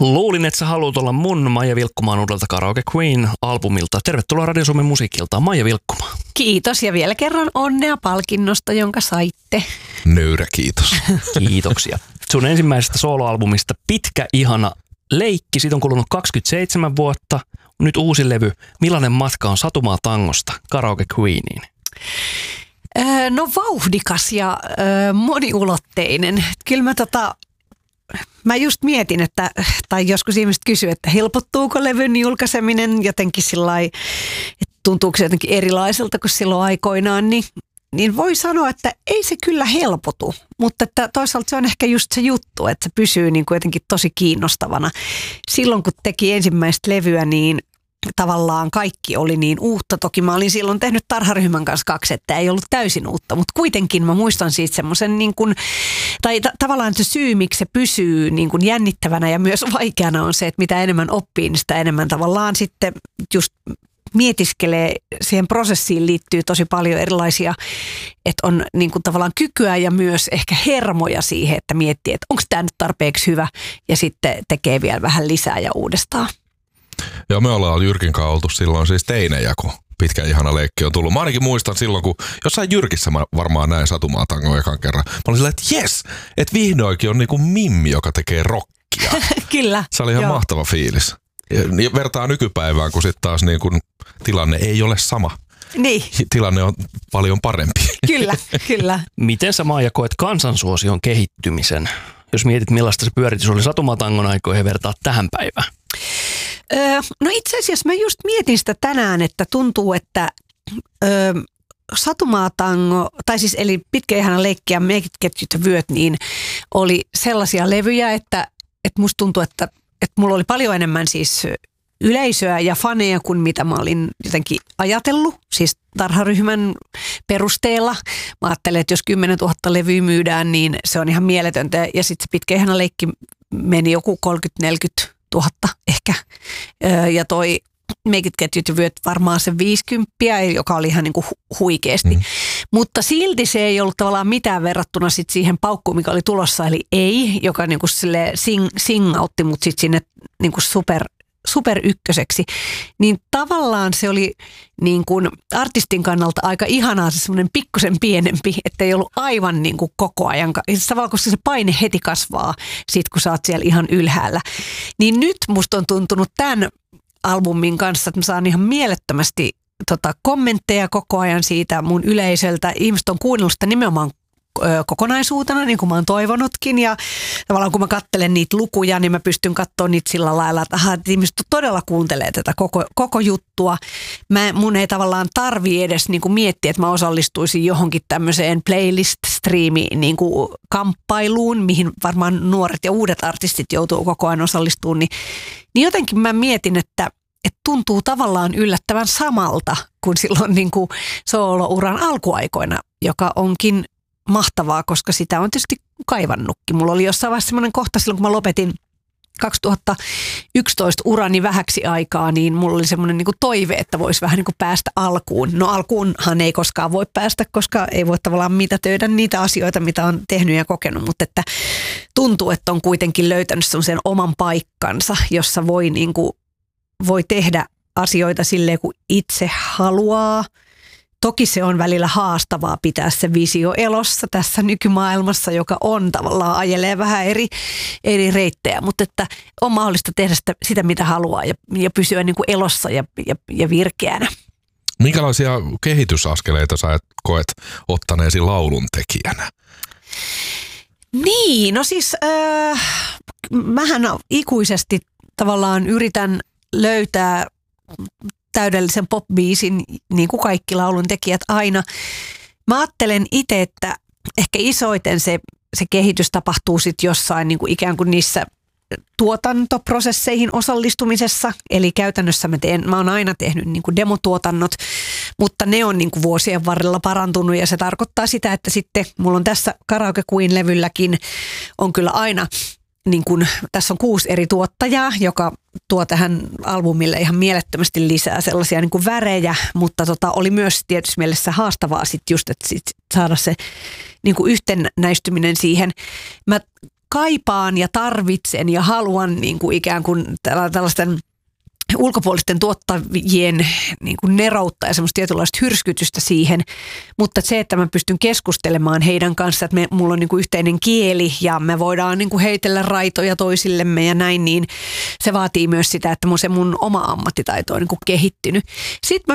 Luulin, että sä haluat olla mun Maija Vilkkumaan uudelta Karaoke Queen-albumilta. Tervetuloa Radio Suomen musiikilta, Maija Vilkkumaa. Kiitos ja vielä kerran onnea palkinnosta, jonka saitte. Nöyrä kiitos. Kiitoksia. Sun ensimmäisestä soloalbumista Pitkä ihana leikki. Siitä on kulunut 27 vuotta. Nyt uusi levy. Millainen matka on Satumaa tangosta Karaoke Queeniin? No vauhdikas ja moniulotteinen. Kyllä mä just mietin, tai joskus ihmiset kysyy, että helpottuuko levyn julkaiseminen jotenkin sillai, että tuntuuko se jotenkin erilaiselta kuin silloin aikoinaan, niin voi sanoa, että ei se kyllä helpotu, mutta että toisaalta se on ehkä just se juttu, että se pysyy niin kuin jotenkin tosi kiinnostavana. Silloin kun teki ensimmäistä levyä, niin tavallaan kaikki oli niin uutta. Toki mä olin silloin tehnyt Tarharyhmän kanssa 2, että ei ollut täysin uutta, mutta kuitenkin mä muistan siitä semmoisen niin kuin, tai tavallaan se syy, miksi se pysyy niin kuin jännittävänä ja myös vaikeana on se, että mitä enemmän oppii, niin sitä enemmän tavallaan sitten just mietiskelee, siihen prosessiin liittyy tosi paljon erilaisia, että on niin kuin tavallaan kykyä ja myös ehkä hermoja siihen, että miettii, että onko tämä nyt tarpeeksi hyvä ja sitten tekee vielä vähän lisää ja uudestaan. Joo, me ollaan Jyrkin kanssa oltu silloin siis teinejä, kun Pitkä ihana leikki on tullut. Mä ainakin muistan silloin, kun jossain Jyrkissä mä varmaan näin Satumaa tangon ekan kerran. Mä olin silleen, että jes, että vihdoinkin on niinku mimmi, joka tekee rockia. Kyllä. Se oli ihan mahtava fiilis. Ja vertaa nykypäivään, kun sitten taas niin kun tilanne ei ole sama. Niin. Tilanne on paljon parempi. Kyllä, kyllä. Miten sä, Maija, koet kansansuosion kehittymisen? Jos mietit, millaista se pyöritys oli Satumaa tangon aikoihin ja vertaa tähän päivään. No itse asiassa mä just mietin sitä tänään, että tuntuu, että Satumaa tango, tai siis eli Pitkä ihana leikki ja Meikit, ketjut ja vyöt, niin oli sellaisia levyjä, että musta tuntuu, että mulla oli paljon enemmän siis yleisöä ja faneja kuin mitä mä olin jotenkin ajatellut, siis Tarharyhmän perusteella. Mä ajattelen, että jos 10 000 levyä myydään, niin se on ihan mieletöntä. Ja sitten se Pitkä ihana leikki meni joku 30-40 000 ehkä. Ja toi Meikit, ketjut ja vyöt varmaan se 50, joka oli ihan niin kuin huikeasti. Mutta silti se ei ollut tavallaan mitään verrattuna sit siihen paukkuun, mikä oli tulossa, eli Ei, joka niin kuin singautti mut sit sinne niin kuin super ykköseksi. Niin tavallaan se oli niin kuin artistin kannalta aika ihanaa se semmoinen pikkusen pienempi, että ei ollut aivan niin kuin koko ajan. Tavallaan koska se paine heti kasvaa sit, kun sä oot siellä ihan ylhäällä. Niin nyt musta on tuntunut tämän albumin kanssa, että mä saan ihan mielettömästi kommentteja koko ajan siitä mun yleisöltä. Ihmiset on kuunnellut sitä nimenomaan kokonaisuutena, niin kuin mä oon toivonutkin. Ja tavallaan kun mä katselen niitä lukuja, niin mä pystyn katsoa niitä sillä lailla, että ihmiset todella kuuntelee tätä koko juttua. Mun ei tavallaan tarvii edes niin kuin miettiä, että mä osallistuisin johonkin tämmöiseen playlist-striimiin niin kuin kamppailuun, mihin varmaan nuoret ja uudet artistit joutuu koko ajan osallistumaan. Niin jotenkin mä mietin, että tuntuu tavallaan yllättävän samalta kuin silloin niin kuin soolouran alkuaikoina, joka onkin mahtavaa, koska sitä on tietysti kaivannutkin. Mulla oli jossain vaiheessa semmoinen kohta silloin, kun mä lopetin 2011 urani vähäksi aikaa, niin mulla oli semmoinen niin kuin toive, että voisi vähän niin kuin päästä alkuun. No alkuunhan ei koskaan voi päästä, koska ei voi tavallaan mitätöidä niitä asioita, mitä on tehnyt ja kokenut, mutta että tuntuu, että on kuitenkin löytänyt semmoisen oman paikkansa, jossa voi tehdä asioita silleen, kun itse haluaa. Toki se on välillä haastavaa pitää se visio elossa tässä nykymaailmassa, joka on tavallaan ajelee vähän eri reittejä, mutta että on mahdollista tehdä sitä mitä haluaa ja pysyä niin kuin elossa ja virkeänä. Minkälaisia kehitysaskeleita sä koet ottaneesi laulun tekijänä? Niin, no siis mähän ikuisesti tavallaan yritän löytää täydellisen pop-biisin, niin kuin kaikki laulun tekijät aina. Mä ajattelen itse, että ehkä isoiten se kehitys tapahtuu sitten jossain niin kuin ikään kuin niissä tuotantoprosesseihin osallistumisessa. Eli käytännössä mä oon aina tehnyt niin kuin demotuotannot, mutta ne on niin kuin vuosien varrella parantunut ja se tarkoittaa sitä, että sitten mulla on tässä Karaoke Queen-levylläkin on kyllä aina niin kun, tässä on 6 eri tuottajaa, joka tuo tähän albumille ihan mielettömästi lisää sellaisia niin kuin värejä, mutta oli myös tietysti mielessä haastavaa sit just, että saada se niin kuin yhtenäistyminen siihen. Mä kaipaan ja tarvitsen ja haluan niin kuin ikään kuin tällaisten ulkopuolisten tuottajien niin kuin neroutta ja semmoista tietynlaista hyrskytystä siihen, mutta se, että mä pystyn keskustelemaan heidän kanssaan, että mulla on niin kuin yhteinen kieli ja me voidaan niin kuin heitellä raitoja toisillemme ja näin, niin se vaatii myös sitä, että se mun oma ammattitaito on niin kuin kehittynyt. Sitten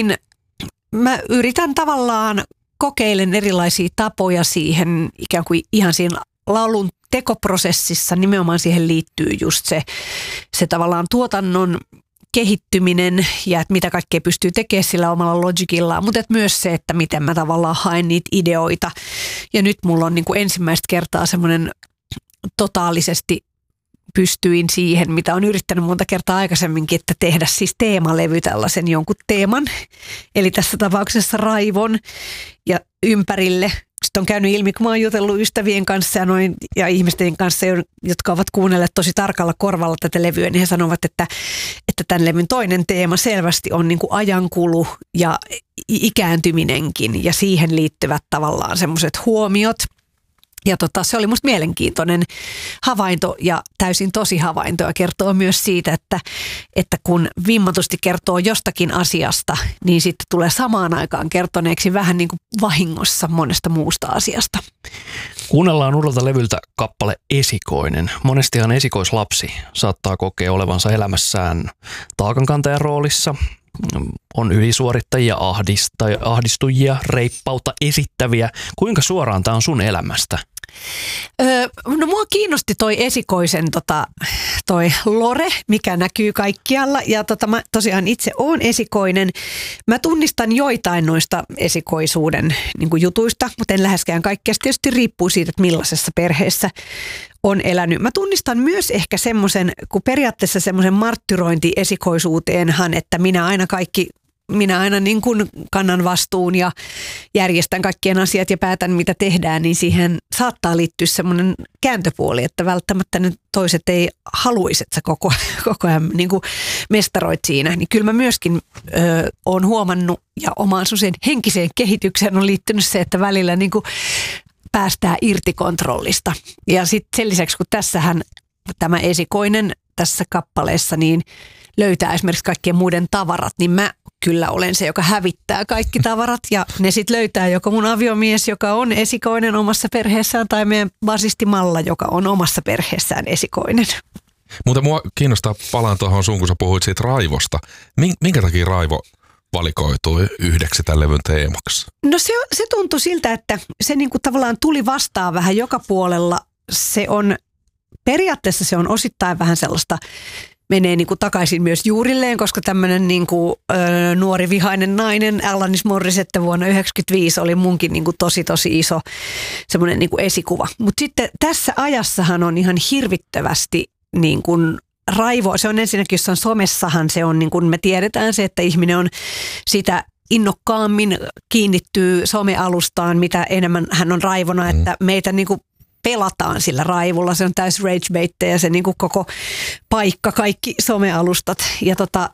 mä yritän tavallaan kokeilen erilaisia tapoja siihen ikään kuin ihan siinä laulun tekoprosessissa, nimenomaan siihen liittyy just se tavallaan tuotannon kehittyminen ja että mitä kaikkea pystyy tekemään sillä omalla logikillaan, mutta myös se, että miten mä tavallaan haen niitä ideoita. Ja nyt mulla on niin kuin ensimmäistä kertaa semmoinen totaalisesti pystyin siihen, mitä on yrittänyt monta kertaa aikaisemminkin, että tehdä siis teemalevy tällaisen jonkun teeman, eli tässä tapauksessa raivon ja ympärille. Sitten on käynyt ilmi, kun mä oon jutellut ystävien kanssa ja ihmisten kanssa, jotka ovat kuunnelleet tosi tarkalla korvalla tätä levyä, niin he sanovat, että tämän levyn toinen teema selvästi on niin kuin ajankulu ja ikääntyminenkin ja siihen liittyvät tavallaan semmoiset huomiot. Ja se oli musta mielenkiintoinen havainto ja täysin tosi havainto ja kertoo myös siitä, että kun vimmatusti kertoo jostakin asiasta, niin sitten tulee samaan aikaan kertoneeksi vähän niin kuin vahingossa monesta muusta asiasta. Kuunnellaan uudelta levyltä kappale Esikoinen. Monestihan esikoislapsi saattaa kokea olevansa elämässään taakankantajan roolissa. On ylisuorittajia, ahdistujia, reippautta esittäviä. Kuinka suoraan tämä on sun elämästä? No mua kiinnosti toi esikoisen toi lore, mikä näkyy kaikkialla. Ja mä tosiaan itse oon esikoinen. Mä tunnistan joitain noista esikoisuuden niin kuin jutuista, mutta en läheskään kaikkea. Se tietysti riippuu siitä, että millaisessa perheessä on elänyt. Mä tunnistan myös ehkä semmoisen, kun periaatteessa semmoisen marttyrointi esikoisuuteenhan, että minä aina niin kuin kannan vastuun ja järjestän kaikkien asiat ja päätän mitä tehdään, niin siihen saattaa liittyä semmoinen kääntöpuoli, että välttämättä nyt toiset ei haluaisi, että sä koko ajan niin kuin mestaroit siinä. Niin kyllä mä myöskin oon huomannut ja omaan semmoiseen henkiseen kehitykseen on liittynyt se, että välillä niin kuin päästään irti kontrollista. Ja sitten sen lisäksi, kun tässähän tämä esikoinen tässä kappaleessa niin löytää esimerkiksi kaikkien muiden tavarat, niin mä kyllä olen se, joka hävittää kaikki tavarat ja ne sitten löytää joko mun aviomies, joka on esikoinen omassa perheessään tai meidän basisti Malla, joka on omassa perheessään esikoinen. Mutta mua kiinnostaa, palaan tuohon sun, kun sä puhuit siitä raivosta. Minkä takia raivo valikoitui yhdeksi tämän levyn teemaksi? No se tuntui siltä, että se niinku tavallaan tuli vastaan vähän joka puolella. Periaatteessa se on osittain vähän sellaista, menee niinku takaisin myös juurilleen, koska tämmöinen niinku, nuori vihainen nainen Alanis Morissette vuonna 1995 oli munkin niinku tosi iso semmoinen niinku esikuva. Mutta sitten tässä ajassahan on ihan hirvittävästi niin kuin raivo. Se on ensinnäkin jossain somessahan se on niin kuin me tiedetään se, että ihminen on sitä innokkaammin kiinnittyy somealustaan, mitä enemmän hän on raivona, että meitä niin kuin pelataan sillä raivulla. Se on täys rage-baittejä se niin kuin koko paikka, kaikki somealustat. Ja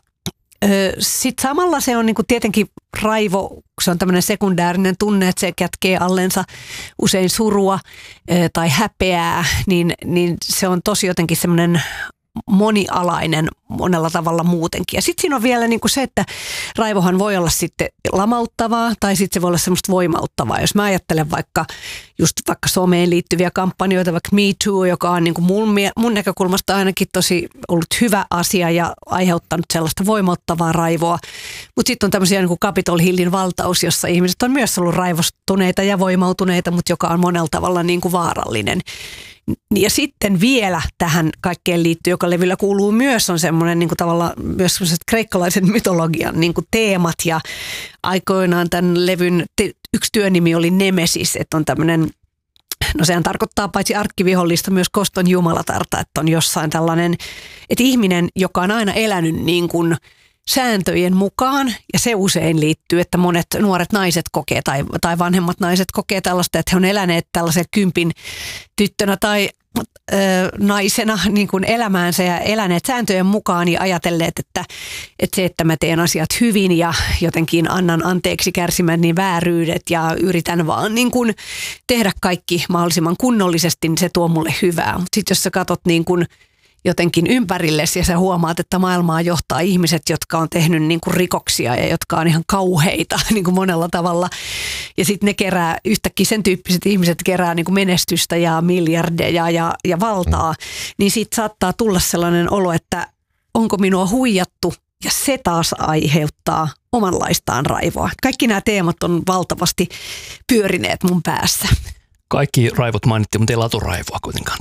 sitten samalla se on niin kuin tietenkin raivo, se on tämmöinen sekundäärinen tunne, että se kätkee allensa usein surua tai häpeää, niin se on tosi jotenkin semmoinen monialainen monella tavalla muutenkin. Ja sitten siinä on vielä niin kuin se, että raivohan voi olla sitten lamauttavaa tai sitten se voi olla semmoista voimauttavaa. Jos mä ajattelen vaikka someen liittyviä kampanjoita, vaikka Me Too, joka on niin kuin mun näkökulmasta ainakin tosi ollut hyvä asia ja aiheuttanut sellaista voimauttavaa raivoa. Mutta sitten on tämmöisiä niin kuin Capitol Hillin valtaus, jossa ihmiset on myös ollut raivostuneita ja voimautuneita, mutta joka on monella tavalla niin kuin vaarallinen. Ja sitten vielä tähän kaikkeen liittyy, joka levyllä kuuluu myös, on semmoinen niin kuin tavallaan myös semmoiset kreikkalaisen mytologian niin kuin teemat. Ja aikoinaan tämän levyn yksi työnimi oli Nemesis, että on tämmöinen, no sehän tarkoittaa paitsi arkkivihollista myös koston jumalatarta, että on jossain tällainen, että ihminen, joka on aina elänyt niin kuin sääntöjen mukaan, ja se usein liittyy, että monet nuoret naiset kokee tai vanhemmat naiset kokee tällaista, että he on eläneet tällaisen 10 tyttönä tai naisena niin kuin elämäänsä ja eläneet sääntöjen mukaan ja ajatelleet, että se, että mä teen asiat hyvin ja jotenkin annan anteeksi kärsimäni vääryydet ja yritän vaan niin kuin tehdä kaikki mahdollisimman kunnollisesti, niin se tuo mulle hyvää. Mutta sitten jos sä katot niin kuin jotenkin ympärillesi ja sä huomaat, että maailmaa johtaa ihmiset, jotka on tehnyt niin kuin rikoksia ja jotka on ihan kauheita niin kuin monella tavalla. Ja sitten ne kerää, yhtäkkiä sen tyyppiset ihmiset kerää niin kuin menestystä ja miljardeja ja valtaa, niin siitä saattaa tulla sellainen olo, että onko minua huijattu, ja se taas aiheuttaa omanlaistaan raivoa. Kaikki nämä teemat on valtavasti pyörineet mun päässä. Kaikki raivot mainittiin, mutta ei laturaivoa kuitenkaan.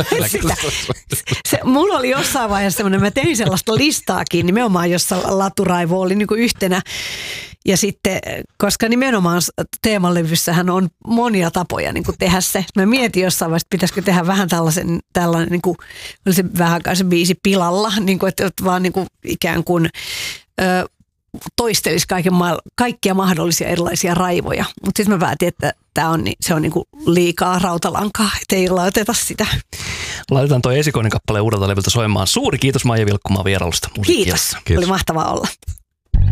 Mulla oli jossain vaiheessa semmoinen, mä tein sellaista listaakin nimenomaan, jossa laturaivo oli niin kuin yhtenä. Ja sitten, koska nimenomaan teemalevyssähän on monia tapoja niin kuin tehdä se. Mä mietin jossain vaiheessa, pitäisikö tehdä vähän tällainen niin kuin, oli se vähän aikaa se biisi pilalla, niin kuin, että vaan niin kuin ikään kuin toistelisi kaikkia mahdollisia erilaisia raivoja. Mutta sitten mä päätin, että se on niinku liikaa rautalankaa, ettei laiteta sitä. Laitetaan toi esikoinen kappale uudelta levyltä soimaan. Suuri kiitos Maija Vilkkumaa vierailusta musiikkiassa. Kiitos. Oli mahtavaa olla.